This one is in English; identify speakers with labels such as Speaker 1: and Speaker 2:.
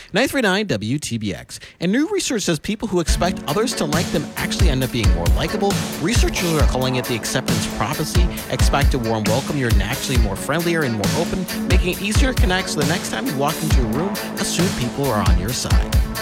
Speaker 1: 939 WTBX. And new research says people who expect others to like them actually end up being more likable. Researchers are calling it the acceptance prophecy. Expect a warm welcome. You're naturally more friendlier and more open, making it easier to connect. So the next time you walk into a room, assume people are on your side.